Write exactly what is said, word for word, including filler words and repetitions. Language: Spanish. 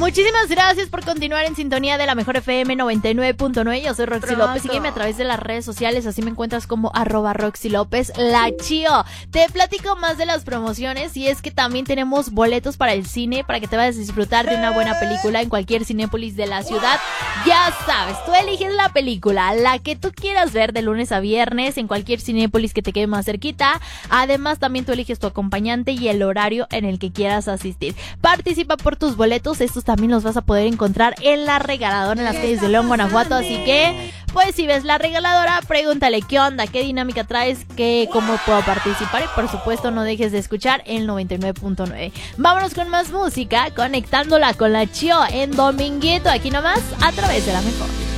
Muchísimas gracias por continuar en sintonía de la Mejor F M noventa y nueve punto nueve. Yo soy Roxy Pronto. López. Sígueme a través de las redes sociales, así me encuentras como arroba Roxy López, la Chío. Te platico más de las promociones y es que también tenemos boletos para el cine para que te vayas a disfrutar de una buena película en cualquier cinépolis de la ciudad. Ya sabes, tú eliges la película, la que tú quieras ver de lunes a viernes en cualquier cinépolis que te quede más cerquita. Además, también tú eliges tu acompañante y el horario en el que quieras asistir. Participa por tus boletos, estos también los vas a poder encontrar en la regaladora en las calles de León, Guanajuato, así que pues si ves la regaladora, pregúntale qué onda, qué dinámica traes, qué, cómo puedo participar y por supuesto no dejes de escuchar el noventa y nueve punto nueve. Vámonos con más música, conectándola con la Chío en Dominguito, aquí nomás a través de la Mejor.